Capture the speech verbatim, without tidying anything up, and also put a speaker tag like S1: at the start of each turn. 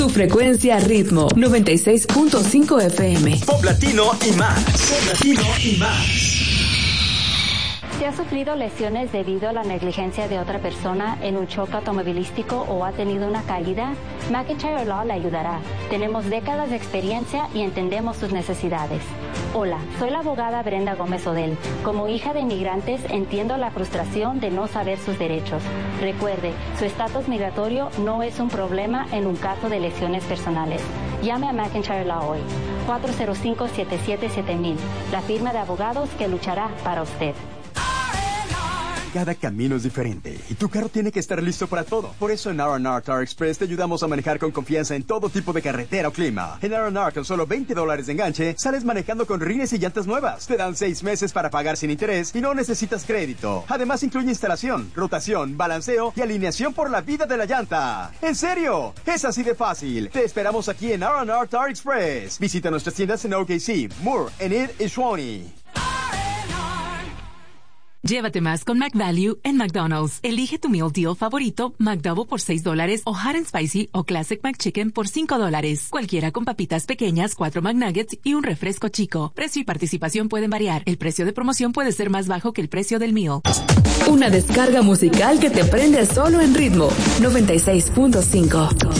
S1: Tu frecuencia ritmo noventa y seis punto cinco F M.
S2: Pop latino y más. Pop latino y más.
S3: Si ha sufrido lesiones debido a la negligencia de otra persona en un choque automovilístico o ha tenido una caída, McIntyre Law le ayudará. Tenemos décadas de experiencia y entendemos sus necesidades. Hola, soy la abogada Brenda Gómez Odell. Como hija de inmigrantes, entiendo la frustración de no saber sus derechos. Recuerde, su estatus migratorio no es un problema en un caso de lesiones personales. Llame a McIntyre Law hoy, cuatro cero cinco, siete siete siete mil, la firma de abogados que luchará para usted.
S4: Cada camino es diferente y tu carro tiene que estar listo para todo. Por eso en R and R Car Express te ayudamos a manejar con confianza en todo tipo de carretera o clima. En R and R con solo veinte dólares de enganche, sales manejando con rines y llantas nuevas. Te dan seis meses para pagar sin interés y no necesitas crédito. Además incluye instalación, rotación, balanceo y alineación por la vida de la llanta. ¿En serio? Es así de fácil. Te esperamos aquí en R and R Car Express. Visita nuestras tiendas en O K C, Moore, Enid y Shawnee.
S5: Llévate más con McValue en McDonald's. Elige tu meal deal favorito, McDouble por seis dólares o Hot and Spicy o Classic McChicken por cinco dólares. Cualquiera con papitas pequeñas, cuatro McNuggets y un refresco chico. Precio y participación pueden variar. El precio de promoción puede ser más bajo que el precio del meal.
S1: Una descarga musical que te prende solo en ritmo noventa y seis punto cinco.